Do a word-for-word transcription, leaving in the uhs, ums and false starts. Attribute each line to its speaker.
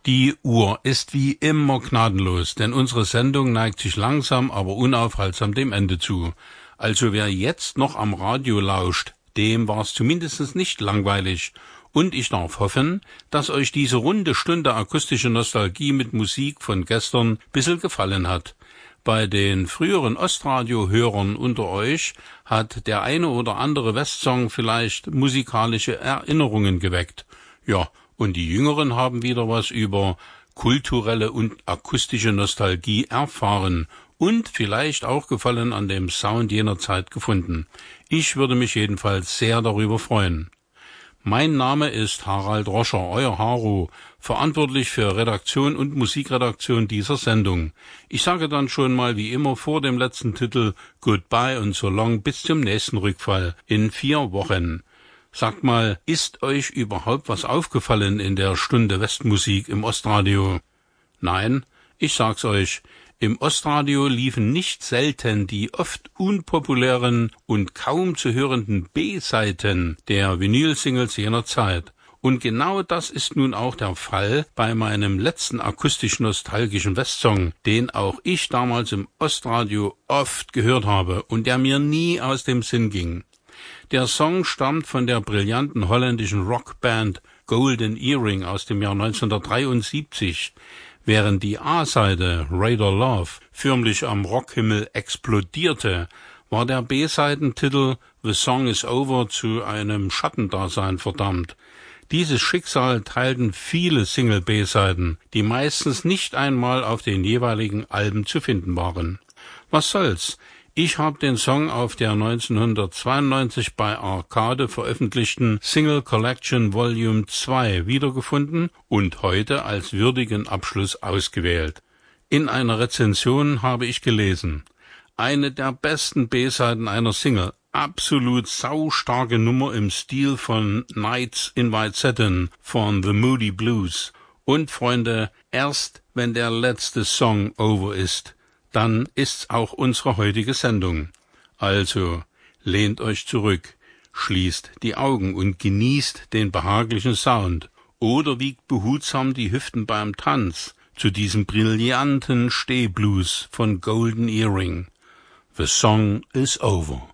Speaker 1: Die Uhr ist wie immer gnadenlos, denn unsere Sendung neigt sich langsam, aber unaufhaltsam dem Ende zu. Also wer jetzt noch am Radio lauscht, dem war es zumindest nicht langweilig. Und ich darf hoffen, dass euch diese runde Stunde akustische Nostalgie mit Musik von gestern bissel gefallen hat. Bei den früheren Ostradio-Hörern unter euch hat der eine oder andere Westsong vielleicht musikalische Erinnerungen geweckt. Ja, und die Jüngeren haben wieder was über kulturelle und akustische Nostalgie erfahren und vielleicht auch Gefallen an dem Sound jener Zeit gefunden. Ich würde mich jedenfalls sehr darüber freuen. Mein Name ist Harald Roscher, euer Haro, verantwortlich für Redaktion und Musikredaktion dieser Sendung. Ich sage dann schon mal wie immer vor dem letzten Titel Goodbye und so long bis zum nächsten Rückfall in vier Wochen. Sagt mal, ist euch überhaupt was aufgefallen in der Stunde Westmusik im Ostradio? Nein, ich sag's euch, im Ostradio liefen nicht selten die oft unpopulären und kaum zu hörenden B-Seiten der Vinyl-Singles jener Zeit. Und genau das ist nun auch der Fall bei meinem letzten akustisch-nostalgischen Westsong, den auch ich damals im Ostradio oft gehört habe und der mir nie aus dem Sinn ging. Der Song stammt von der brillanten holländischen Rockband Golden Earring aus dem Jahr neunzehnhundertdreiundsiebzig, während die A-Seite Radar Love förmlich am Rockhimmel explodierte, war der B-Seitentitel The Song is Over zu einem Schattendasein verdammt. Dieses Schicksal teilten viele Single-B-Seiten, die meistens nicht einmal auf den jeweiligen Alben zu finden waren. Was soll's? Ich habe den Song auf der neunzehnhundertzweiundneunzig bei Arcade veröffentlichten Single Collection Volume zwei wiedergefunden und heute als würdigen Abschluss ausgewählt. In einer Rezension habe ich gelesen: eine der besten B-Seiten einer Single, absolut saustarke Nummer im Stil von Nights in White Satin von The Moody Blues. Und Freunde, erst wenn der letzte Song over ist, dann ist's auch unsere heutige Sendung. Also, lehnt euch zurück, schließt die Augen und genießt den behaglichen Sound oder wiegt behutsam die Hüften beim Tanz zu diesem brillanten Stehblues von Golden Earring. The Song is Over.